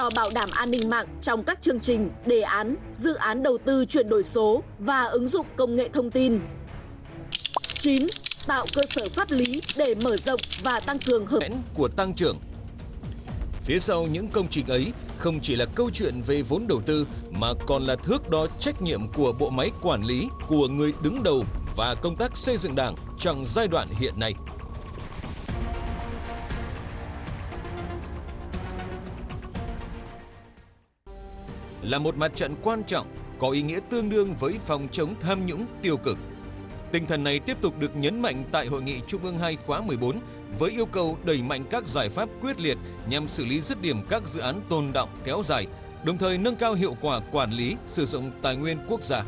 bảo đảm an ninh mạng trong các chương trình, đề án, dự án đầu tư chuyển đổi số và ứng dụng công nghệ thông tin. 9. Tạo cơ sở pháp lý để mở rộng và tăng cường hợp tác của tăng trưởng. Phía sau những công trình ấy không chỉ là câu chuyện về vốn đầu tư mà còn là thước đo trách nhiệm của bộ máy quản lý, của người đứng đầu và công tác xây dựng Đảng trong giai đoạn hiện nay. Là một mặt trận quan trọng, có ý nghĩa tương đương với phòng chống tham nhũng tiêu cực. Tinh thần này tiếp tục được nhấn mạnh tại Hội nghị Trung ương 2 khóa 14 với yêu cầu đẩy mạnh các giải pháp quyết liệt nhằm xử lý dứt điểm các dự án tồn đọng kéo dài, đồng thời nâng cao hiệu quả quản lý sử dụng tài nguyên quốc gia.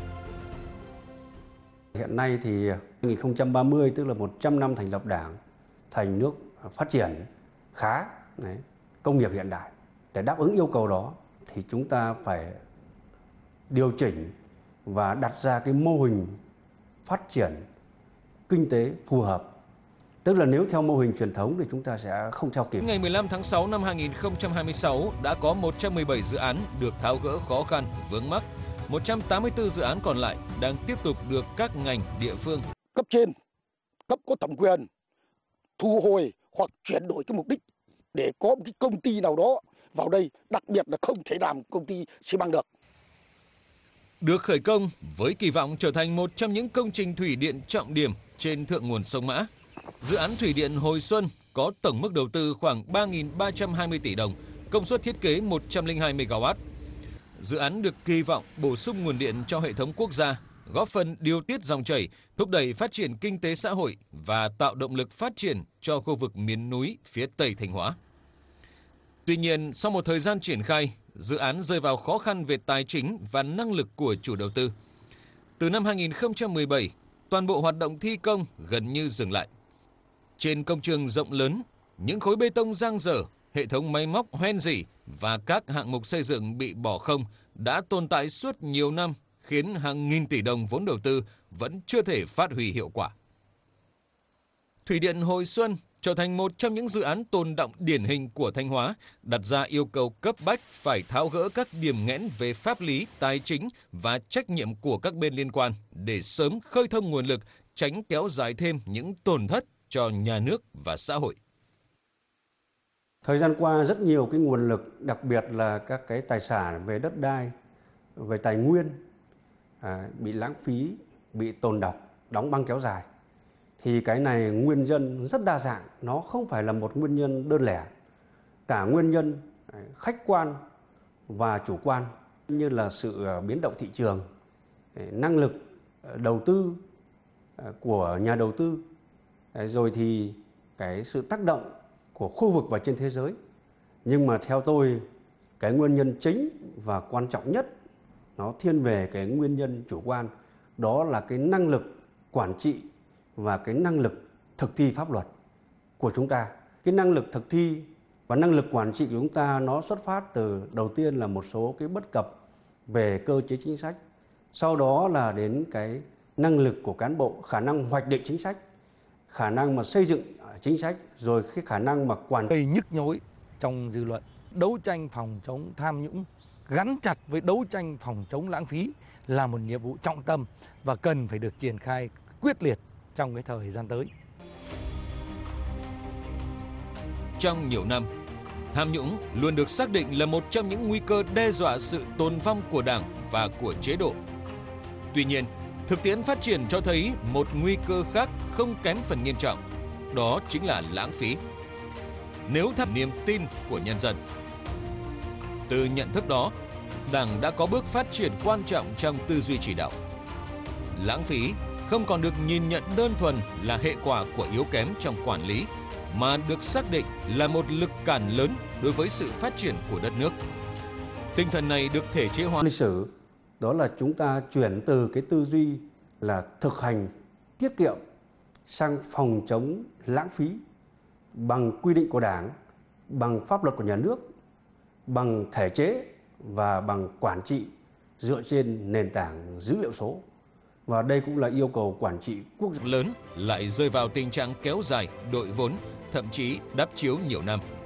Hiện nay thì 2030 tức là 100 năm thành lập Đảng, thành nước phát triển khá, công nghiệp hiện đại. Để đáp ứng yêu cầu đó thì chúng ta phải điều chỉnh và đặt ra cái mô hình phát triển kinh tế phù hợp. Tức là nếu theo mô hình truyền thống thì chúng ta sẽ không theo kịp. Ngày 15 tháng 6 năm 2026 đã có 117 dự án được tháo gỡ khó khăn, vướng mắc. 184 dự án còn lại đang tiếp tục được các ngành địa phương cấp trên, cấp có thẩm quyền thu hồi hoặc chuyển đổi cái mục đích để có một cái công ty nào đó vào đây, đặc biệt là không thể làm công ty xi măng được. Được khởi công với kỳ vọng trở thành một trong những công trình thủy điện trọng điểm trên thượng nguồn sông Mã. Dự án thủy điện Hồi Xuân có tổng mức đầu tư khoảng 3.320 tỷ đồng, công suất thiết kế 102 MW. Dự án được kỳ vọng bổ sung nguồn điện cho hệ thống quốc gia, góp phần điều tiết dòng chảy, thúc đẩy phát triển kinh tế xã hội và tạo động lực phát triển cho khu vực miền núi phía Tây Thanh Hóa. Tuy nhiên, sau một thời gian triển khai, dự án rơi vào khó khăn về tài chính và năng lực của chủ đầu tư. Từ năm 2017, toàn bộ hoạt động thi công gần như dừng lại. Trên công trường rộng lớn, những khối bê tông giang dở, hệ thống máy móc hoen rỉ và các hạng mục xây dựng bị bỏ không đã tồn tại suốt nhiều năm, khiến hàng nghìn tỷ đồng vốn đầu tư vẫn chưa thể phát huy hiệu quả. Thủy điện Hồi Xuân trở thành một trong những dự án tồn đọng điển hình của Thanh Hóa, đặt ra yêu cầu cấp bách phải tháo gỡ các điểm nghẽn về pháp lý, tài chính và trách nhiệm của các bên liên quan để sớm khơi thông nguồn lực, tránh kéo dài thêm những tổn thất cho nhà nước và xã hội. Thời gian qua rất nhiều cái nguồn lực, đặc biệt là các cái tài sản về đất đai, về tài nguyên bị lãng phí, bị tồn đọng, đóng băng kéo dài. Thì cái này nguyên nhân rất đa dạng, nó không phải là một nguyên nhân đơn lẻ. Cả nguyên nhân khách quan và chủ quan như là sự biến động thị trường, năng lực đầu tư của nhà đầu tư, rồi thì cái sự tác động của khu vực và trên thế giới. Nhưng mà theo tôi, cái nguyên nhân chính và quan trọng nhất nó thiên về cái nguyên nhân chủ quan, đó là cái năng lực quản trị và cái năng lực thực thi pháp luật của chúng ta. Cái năng lực thực thi và năng lực quản trị của chúng ta nó xuất phát từ đầu tiên là một số cái bất cập về cơ chế chính sách, sau đó là đến cái năng lực của cán bộ, khả năng hoạch định chính sách, khả năng mà xây dựng chính sách, rồi cái khả năng mà quản gây nhức nhối trong dư luận. Đấu tranh phòng chống tham nhũng gắn chặt với đấu tranh phòng chống lãng phí là một nhiệm vụ trọng tâm và cần phải được triển khai quyết liệt trong cái thời gian tới. Trong nhiều năm, tham nhũng luôn được xác định là một trong những nguy cơ đe dọa sự tồn vong của Đảng và của chế độ. Tuy nhiên, thực tiễn phát triển cho thấy một nguy cơ khác không kém phần nghiêm trọng, đó chính là lãng phí. Nếu thắp niềm tin của nhân dân. Từ nhận thức đó, Đảng đã có bước phát triển quan trọng trong tư duy chỉ đạo. Lãng phí không còn được nhìn nhận đơn thuần là hệ quả của yếu kém trong quản lý, mà được xác định là một lực cản lớn đối với sự phát triển của đất nước. Tinh thần này được thể chế hóa. Lịch sử đó là chúng ta chuyển từ cái tư duy là thực hành tiết kiệm sang phòng chống lãng phí bằng quy định của Đảng, bằng pháp luật của nhà nước, bằng thể chế và bằng quản trị dựa trên nền tảng dữ liệu số. Và đây cũng là yêu cầu quản trị quốc gia lớn lại rơi vào tình trạng kéo dài, đội vốn, thậm chí đắp chiếu nhiều năm.